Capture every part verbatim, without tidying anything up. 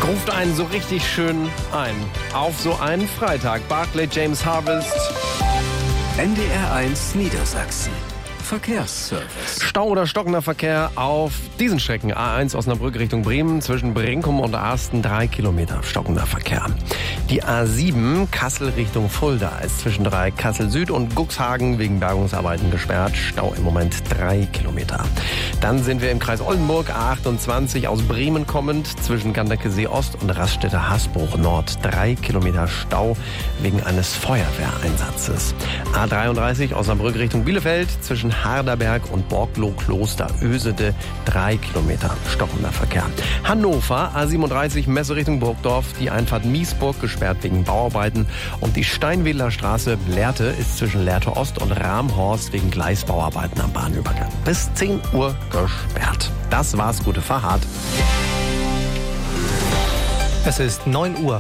Ruft einen so richtig schön ein. Auf so einen Freitag. Barclay James Harvest. N D R eins Niedersachsen. Verkehrsservice. Stau oder stockender Verkehr auf diesen Strecken. A eins Osnabrück Richtung Bremen zwischen Brinkum und Arsten drei Kilometer stockender Verkehr. Die A sieben Kassel Richtung Fulda ist zwischen drei Kassel Süd und Guxhagen wegen Bergungsarbeiten gesperrt. Stau im Moment drei Kilometer. Dann sind wir im Kreis Oldenburg, A achtundzwanzig aus Bremen kommend zwischen Ganderkesee Ost und Raststätte Hasbruch Nord. Drei Kilometer Stau wegen eines Feuerwehreinsatzes. A dreiunddreißig Osnabrück Richtung Bielefeld zwischen Harderberg und Borgloh-Kloster Ösede. Drei Kilometer stockender Verkehr. Hannover, A siebenunddreißig Messe Richtung Burgdorf. Die Einfahrt Miesburg gesperrt wegen Bauarbeiten. Und die Steinwedler Straße Lehrte ist zwischen Lehrte Ost und Ramhorst wegen Gleisbauarbeiten am Bahnübergang. Bis zehn Uhr gesperrt. Das war's, gute Fahrt. Es ist neun Uhr.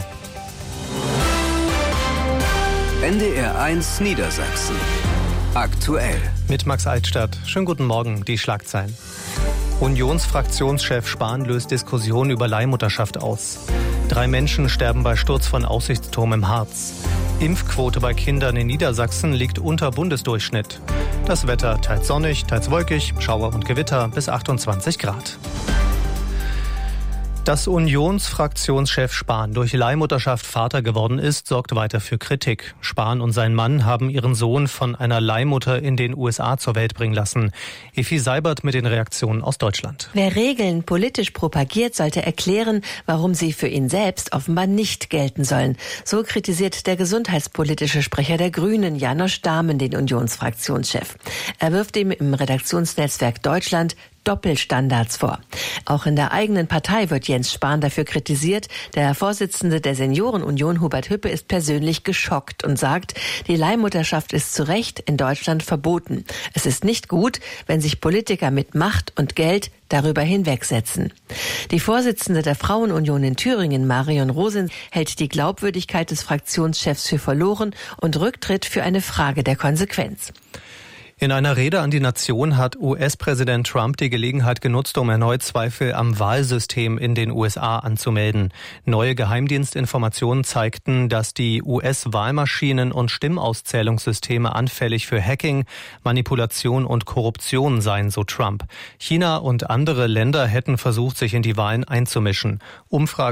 N D R eins Niedersachsen. Aktuell. Mit Max Altstadt. Schönen guten Morgen, die Schlagzeilen. Unionsfraktionschef Spahn löst Diskussion über Leihmutterschaft aus. Drei Menschen sterben bei Sturz von Aussichtsturm im Harz. Impfquote bei Kindern in Niedersachsen liegt unter Bundesdurchschnitt. Das Wetter teils sonnig, teils wolkig, Schauer und Gewitter bis achtundzwanzig Grad. Dass Unionsfraktionschef Spahn durch Leihmutterschaft Vater geworden ist, sorgt weiter für Kritik. Spahn und sein Mann haben ihren Sohn von einer Leihmutter in den U S A zur Welt bringen lassen. Effi Seibert mit den Reaktionen aus Deutschland. Wer Regeln politisch propagiert, sollte erklären, warum sie für ihn selbst offenbar nicht gelten sollen. So kritisiert der gesundheitspolitische Sprecher der Grünen, Janosch Dahmen, den Unionsfraktionschef. Er wirft ihm im Redaktionsnetzwerk Deutschland Doppelstandards vor. Auch in der eigenen Partei wird Jens Spahn dafür kritisiert. Der Vorsitzende der Seniorenunion, Hubert Hüppe, ist persönlich geschockt und sagt, die Leihmutterschaft ist zu Recht in Deutschland verboten. Es ist nicht gut, wenn sich Politiker mit Macht und Geld darüber hinwegsetzen. Die Vorsitzende der Frauenunion in Thüringen, Marion Rosen, hält die Glaubwürdigkeit des Fraktionschefs für verloren und Rücktritt für eine Frage der Konsequenz. In einer Rede an die Nation hat U S-Präsident Trump die Gelegenheit genutzt, um erneut Zweifel am Wahlsystem in den U S A anzumelden. Neue Geheimdienstinformationen zeigten, dass die U S-Wahlmaschinen und Stimmauszählungssysteme anfällig für Hacking, Manipulation und Korruption seien, so Trump. China und andere Länder hätten versucht, sich in die Wahlen einzumischen. Umfragen